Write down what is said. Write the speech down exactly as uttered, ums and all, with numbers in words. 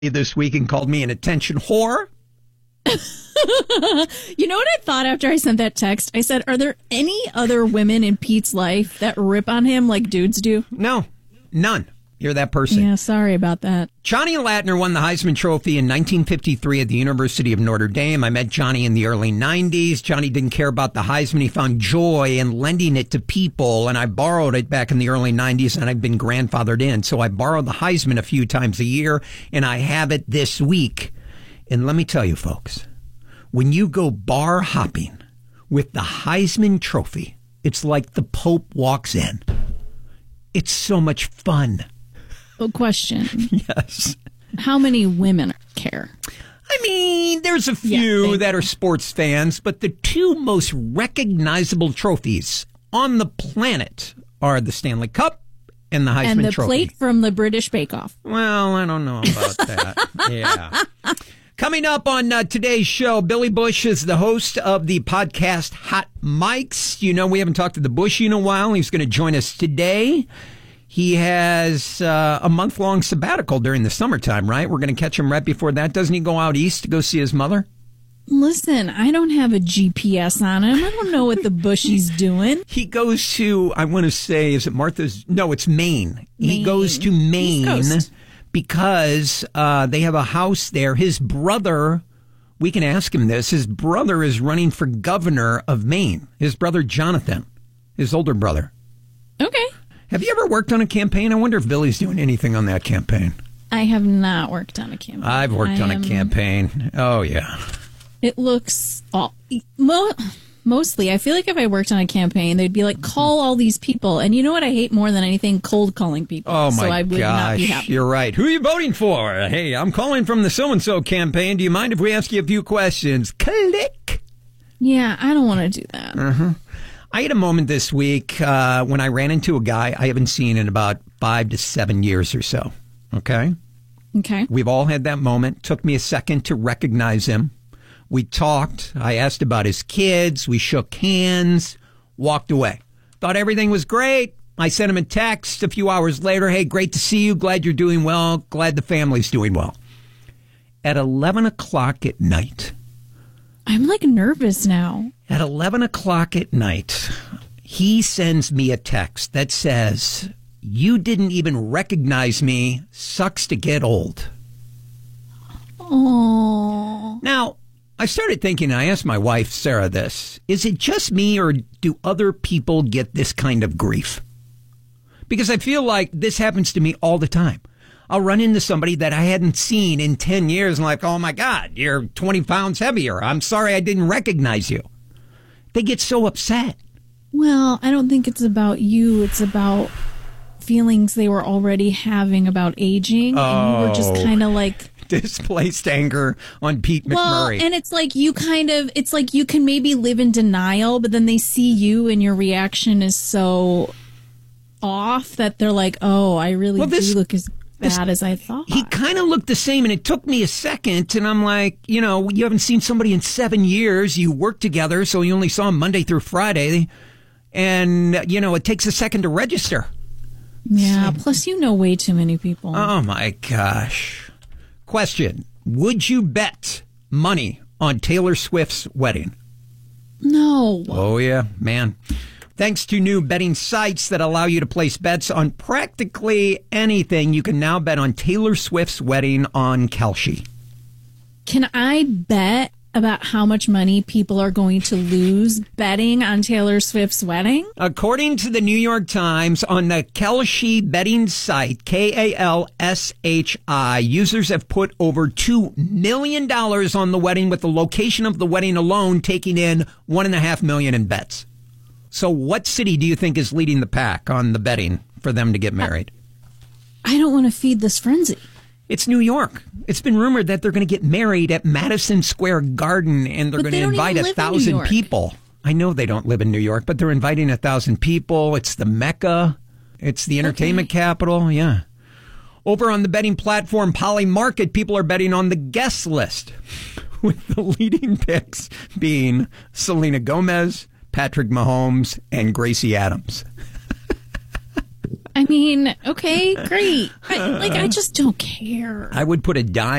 this week and called me an attention whore. You know what I thought after I sent that text? I said, are there any other women in Pete's life that rip on him like dudes do? No, none. You're that person. Yeah, sorry about that. Johnny Latner won the Heisman Trophy in nineteen fifty-three at the University of Notre Dame. I met Johnny in the early nineties. Johnny didn't care about the Heisman. He found joy in lending it to people, and I borrowed it back in the early nineties, and I've been grandfathered in. So I borrowed the Heisman a few times a year, and I have it this week. And let me tell you, folks, when you go bar hopping with the Heisman Trophy, it's like the Pope walks in. It's so much fun. But question. Yes. How many women care? I mean, there's a few yeah, that are sports fans, but the two most recognizable trophies on the planet are the Stanley Cup and the Heisman and the Trophy. Plate from the British Bake Off. Well, I don't know about that. Yeah. Coming up on uh, today's show, Billy Bush is the host of the podcast Hot Mics. You know, we haven't talked to the Bush in a while. He's going to join us today. He has uh, a month-long sabbatical during the summertime, right? We're going to catch him right before that. Doesn't he go out east to go see his mother? Listen, I don't have a G P S on him. I don't know what the Bushy's doing. He goes to, I want to say, is it Martha's? No, it's Maine. Maine. He goes to Maine because uh, they have a house there. His brother, we can ask him this, his brother is running for governor of Maine. His brother, Jonathan, his older brother. Okay. Have you ever worked on a campaign? I wonder if Billy's doing anything on that campaign. I have not worked on a campaign. I've worked I on am, a campaign. Oh, yeah. It looks all, mo- mostly. I feel like if I worked on a campaign, they'd be like, call all these people. And you know what I hate more than anything? Cold calling people. Oh, my so I would gosh. Not be happy. You're right. Who are you voting for? Hey, I'm calling from the so-and-so campaign. Do you mind if we ask you a few questions? Click. Yeah, I don't want to do that. Uh-huh. I had a moment this week uh, when I ran into a guy I haven't seen in about five to seven years or so. Okay? Okay. We've all had that moment. Took me a second to recognize him. We talked. I asked about his kids. We shook hands. Walked away. Thought everything was great. I sent him a text a few hours later. Hey, great to see you. Glad you're doing well. Glad the family's doing well. At eleven o'clock at night. I'm like nervous now. At eleven o'clock at night, he sends me a text that says, you didn't even recognize me. Sucks to get old. Oh. Now, I started thinking, I asked my wife, Sarah, this. Is it just me or do other people get this kind of grief? Because I feel like this happens to me all the time. I'll run into somebody that I hadn't seen in ten years and like, oh my God, you're twenty pounds heavier. I'm sorry I didn't recognize you. They get so upset. Well, I don't think it's about you. It's about feelings they were already having about aging. Oh. And you were just kind of like... displaced anger on Pete McMurray. Well, and it's like you kind of, it's like you can maybe live in denial, but then they see you and your reaction is so off that they're like, oh, I really well, this, do look as this, bad as I thought. He kind of looked the same, and it took me a second, and I'm like, you know, you haven't seen somebody in seven years. You work together, so you only saw him Monday through Friday, and, you know, it takes a second to register. Yeah, so, plus you know way too many people. Oh, my gosh. Question, would you bet money on Taylor Swift's wedding? No. Oh, yeah, man. Thanks to new betting sites that allow you to place bets on practically anything, you can now bet on Taylor Swift's wedding on Kalshi. Can I bet about how much money people are going to lose betting on Taylor Swift's wedding? According to the New York Times, on the Kalshi betting site, K A L S H I, users have put over two million dollars on the wedding, with the location of the wedding alone taking in one point five million dollars in bets. So what city do you think is leading the pack on the betting for them to get married? I don't want to feed this frenzy. It's New York. It's been rumored that they're going to get married at Madison Square Garden, and they're but going to invite a thousand people. I know they don't live in New York, but they're inviting a thousand people. It's the Mecca. It's the entertainment okay. capital. Yeah. Over on the betting platform Polymarket, people are betting on the guest list, with the leading picks being Selena Gomez, Patrick Mahomes, and Gracie Adams. I mean, okay, great. I, like, I just don't care. I would put a dime